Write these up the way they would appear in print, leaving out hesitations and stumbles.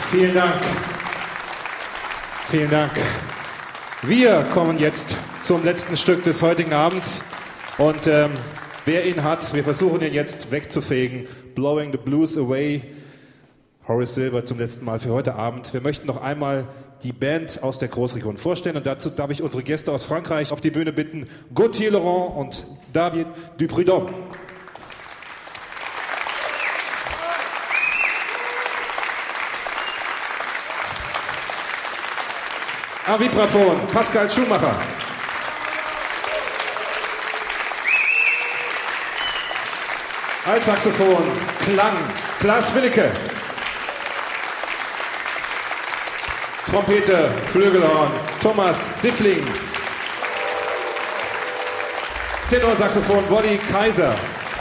Vielen Dank. Vielen Dank. Wir kommen jetzt zum letzten Stück des heutigen Abends. Und wer ihn hat, wir versuchen ihn jetzt wegzufegen. Blowing the Blues Away. Horace Silver zum letzten Mal für heute Abend. Wir möchten noch einmal die Band aus der Großregion vorstellen. Und dazu darf ich unsere Gäste aus Frankreich auf die Bühne bitten. Gauthier Laurent und David Duprudhomme. Am Vibraphon Pascal Schumacher. Altsaxophon Klang Klaas Willicke. Trompete Flügelhorn Thomas Siffling. Tenorsaxophon Wolli Kaiser.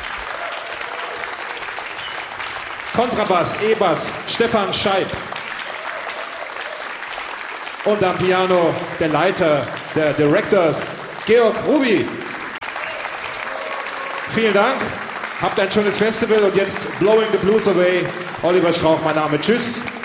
Kontrabass E-Bass Stefan Scheib. Und am Piano der Leiter der Directors, Georg Ruby. Vielen Dank, habt ein schönes Festival und jetzt Blowing the Blues Away. Oliver Strauch, mein Name. Tschüss.